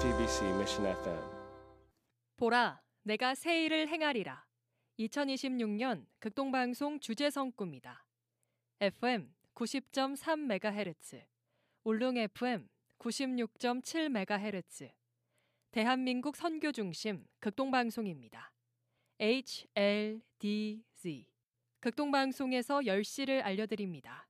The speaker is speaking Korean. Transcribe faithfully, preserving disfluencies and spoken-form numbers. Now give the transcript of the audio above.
씨비씨 Mission 에프엠. 보라, 내가 새 일을 행하리라. 이천이십육 년 극동방송 주제성 꿈이다. 에프엠 구십 점 삼 메가헤르츠, 울릉 에프엠 구십육 점 칠 메가헤르츠, 대한민국 선교 중심 극동방송입니다. 에이치엘디지 극동방송에서 열 시를 알려드립니다.